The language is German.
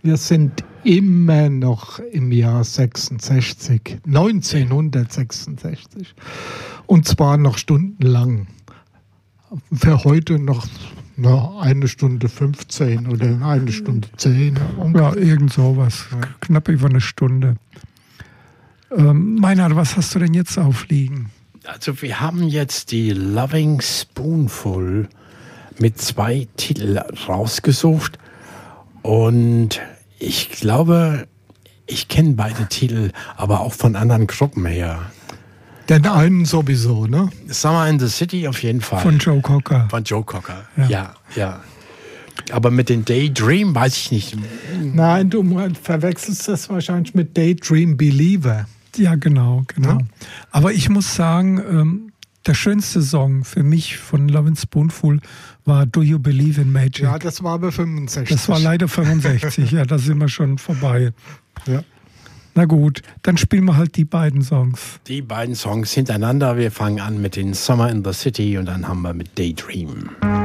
Wir sind immer noch im Jahr 1966. Und zwar noch stundenlang. Für heute noch 1 Stunde 15 oder 1 Stunde 10. Ja, irgend sowas. Ja. Knapp über eine Stunde. Meinhard, was hast du denn jetzt aufliegen? Also wir haben jetzt die Loving Spoonful mit 2 Titeln rausgesucht. Und ich glaube, ich kenne beide Titel, aber auch von anderen Gruppen her. Den einen sowieso, ne? Summer in the City auf jeden Fall. Von Joe Cocker. Von Joe Cocker, ja. Aber mit den Daydream weiß ich nicht. Nein, du verwechselst das wahrscheinlich mit Daydream Believer. Ja, genau. Ja? Aber ich muss sagen, der schönste Song für mich von Lovin' Spoonful war Do You Believe in Magic? Ja, das war aber 65. Das war leider 65, ja, da sind wir schon vorbei. Ja. Na gut, dann spielen wir halt die beiden Songs. Die beiden Songs hintereinander. Wir fangen an mit den Summer in the City und dann haben wir mit Daydream.